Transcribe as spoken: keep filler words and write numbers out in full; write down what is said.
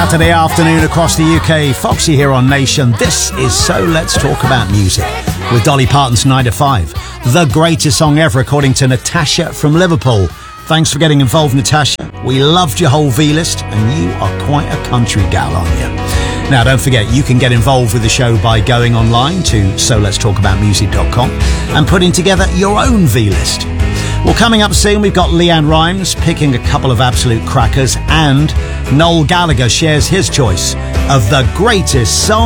Saturday afternoon across the U K. Foxy here on Nation. This is So Let's Talk About Music with Dolly Parton's nine to five. The greatest song ever, according to Natasha from Liverpool. Thanks for getting involved, Natasha. We loved your whole V-list, and you are quite a country gal, aren't you? Now, don't forget, you can get involved with the show by going online to so lets talk about music dot com and putting together your own V-list. Well, coming up soon, we've got Leanne Rimes picking a couple of absolute crackers, and Noel Gallagher shares his choice of the greatest song